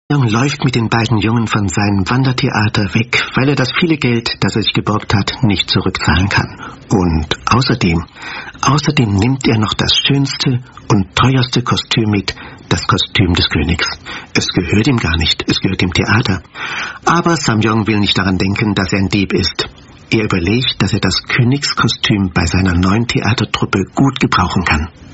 Young läuft mit den beiden Jungen von seinem Wandertheater weg, weil er das viele Geld, das er sich geborgt hat, nicht zurückzahlen kann. Und außerdem nimmt er noch das schönste und teuerste Kostüm mit, das Kostüm des Königs. Es gehört ihm gar nicht, es gehört dem Theater. Aber Sam-Yong will nicht daran denken, dass er ein Dieb ist. Er überlegt, dass er das Königskostüm bei seiner neuen Theatertruppe gut gebrauchen kann.